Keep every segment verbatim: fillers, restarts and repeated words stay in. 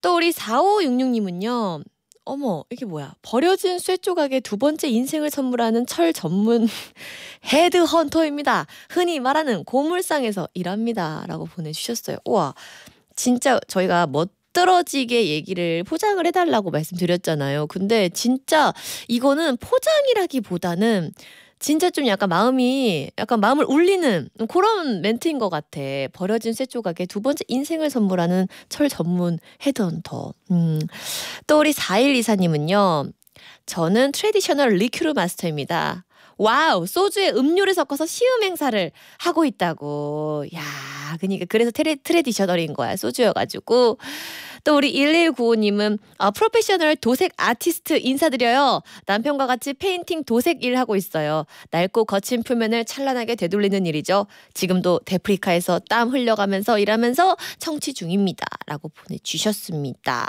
또 우리 사오육육님은요. 어머 이게 뭐야. 버려진 쇠 조각에 두 번째 인생을 선물하는 철 전문 헤드헌터입니다. 흔히 말하는 고물상에서 일합니다. 라고 보내주셨어요. 우와 진짜 저희가 멋들어지게 얘기를 포장을 해달라고 말씀드렸잖아요. 근데 진짜 이거는 포장이라기보다는 진짜 좀 약간 마음이 약간 마음을 울리는 그런 멘트인 것 같아. 버려진 쇠 조각에 두 번째 인생을 선물하는 철 전문 헤드헌터. 음. 또 우리 사일이사님은요. 저는 트레디셔널 리큐르 마스터입니다. 와우 소주에 음료를 섞어서 시음 행사를 하고 있다고. 야 그러니까 그래서 트레, 트레디셔널인 거야. 소주여가지고. 또 우리 일일구오님은 어, 프로페셔널 도색 아티스트 인사드려요. 남편과 같이 페인팅 도색 일 하고 있어요. 낡고 거친 표면을 찬란하게 되돌리는 일이죠. 지금도 데프리카에서 땀 흘려가면서 일하면서 청취 중입니다. 라고 보내주셨습니다.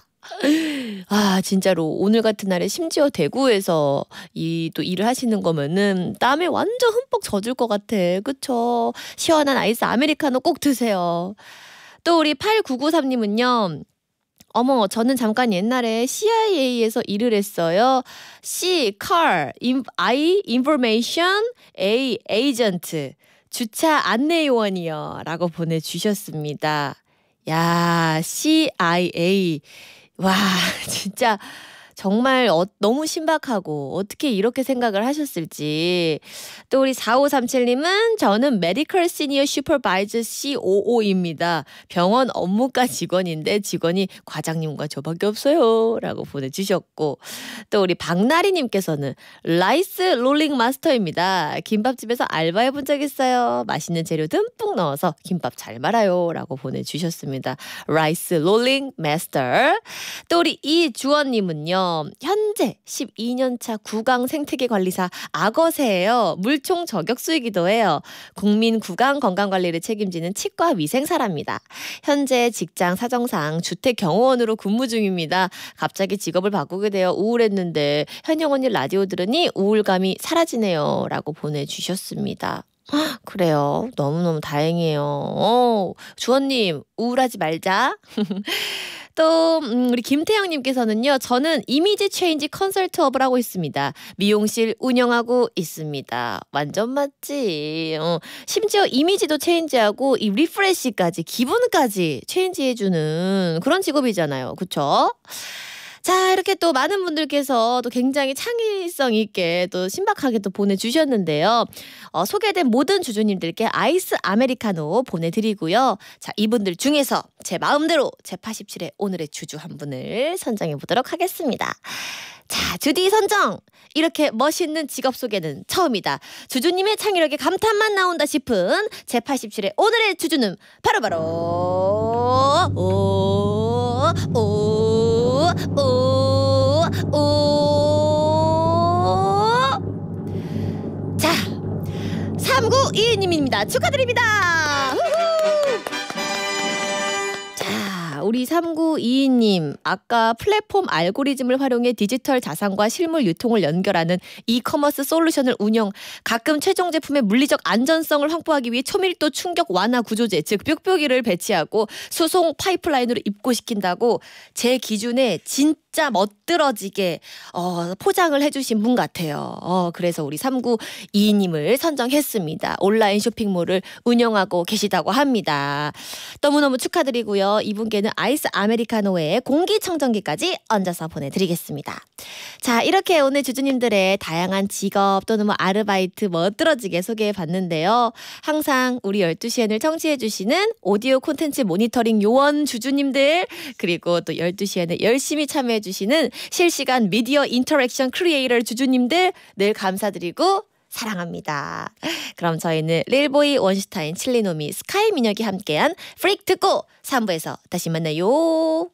아 진짜로 오늘 같은 날에 심지어 대구에서 이 또 일을 하시는 거면은 땀에 완전 흠뻑 젖을 것 같아. 그쵸? 시원한 아이스 아메리카노 꼭 드세요. 또 우리 팔구구삼님은요. 어머 저는 잠깐 옛날에 씨아이에이에서 일을 했어요. C, car, I, information, A, agent, 주차 안내요원이요. 라고 보내주셨습니다. 야 씨아이에이 와 진짜 정말 어, 너무 신박하고 어떻게 이렇게 생각을 하셨을지. 또 우리 사오삼칠님은 저는 메디컬 시니어 슈퍼바이저 씨오오입니다. 병원 업무과 직원인데 직원이 과장님과 저밖에 없어요. 라고 보내주셨고 또 우리 박나리님께서는 라이스 롤링 마스터입니다. 김밥집에서 알바해본 적 있어요. 맛있는 재료 듬뿍 넣어서 김밥 잘 말아요. 라고 보내주셨습니다. 라이스 롤링 마스터. 또 우리 이주원님은요. 현재 십이 년차 구강 생태계 관리사 악어새예요. 물총 저격수이기도 해요. 국민 구강 건강관리를 책임지는 치과 위생사랍니다. 현재 직장 사정상 주택경호원으로 근무 중입니다. 갑자기 직업을 바꾸게 되어 우울했는데 현영 언니 라디오 들으니 우울감이 사라지네요. 라고 보내주셨습니다. 그래요. 너무너무 다행이에요. 어, 주원님 우울하지 말자. 또 음, 우리 김태영님께서는요. 저는 이미지 체인지 컨설트업을 하고 있습니다. 미용실 운영하고 있습니다. 완전 맞지. 어, 심지어 이미지도 체인지하고 이 리프레시까지 기분까지 체인지해주는 그런 직업이잖아요. 그쵸? 자 이렇게 또 많은 분들께서 또 굉장히 창의성 있게 또 신박하게 또 보내주셨는데요. 어, 소개된 모든 주주님들께 아이스 아메리카노 보내드리고요. 자 이분들 중에서 제 마음대로 제팔십칠의 오늘의 주주 한 분을 선정해 보도록 하겠습니다. 자 주디 선정. 이렇게 멋있는 직업 소개는 처음이다. 주주님의 창의력에 감탄만 나온다 싶은 제팔십칠의 오늘의 주주는 바로바로 오, 오, 오, 오. 자 삼구이이님입니다. 축하드립니다. 우리 삼구이이님 아까 플랫폼 알고리즘을 활용해 디지털 자산과 실물 유통을 연결하는 이커머스 솔루션을 운영 가끔 최종 제품의 물리적 안전성을 확보하기 위해 초밀도 충격 완화 구조제 즉 뾱뾱이를 배치하고 수송 파이프라인으로 입고시킨다고 제 기준에 진짜 멋들어지게 어, 포장을 해주신 분 같아요. 어, 그래서 우리 삼구이이님을 선정했습니다. 온라인 쇼핑몰을 운영하고 계시다고 합니다. 너무너무 축하드리고요. 이분께는 아이스 아메리카노에 공기청정기까지 얹어서 보내드리겠습니다. 자 이렇게 오늘 주주님들의 다양한 직업 또는 뭐 아르바이트 멋들어지게 소개해봤는데요. 항상 우리 열두 시엔을 청취해주시는 오디오 콘텐츠 모니터링 요원 주주님들 그리고 또 열두 시엔에 열심히 참여해주시는 실시간 미디어 인터랙션 크리에이터 주주님들 늘 감사드리고 사랑합니다. 그럼 저희는 릴보이 원슈타인 칠리노미 스카이 민혁이 함께한 프릭 듣고 삼 부에서 다시 만나요.